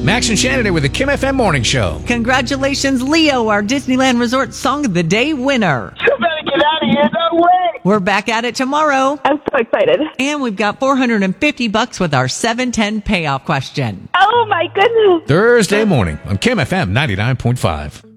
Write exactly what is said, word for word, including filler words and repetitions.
Max and Shannon with the Kim F M Morning Show. Congratulations, Leo, our Disneyland Resort Song of the Day winner. You better get out of here. No way. We're back at it tomorrow. I'm so excited. And we've got four hundred fifty bucks with our seven ten payoff question. Oh, my goodness. Thursday morning on Kim F M ninety-nine point five.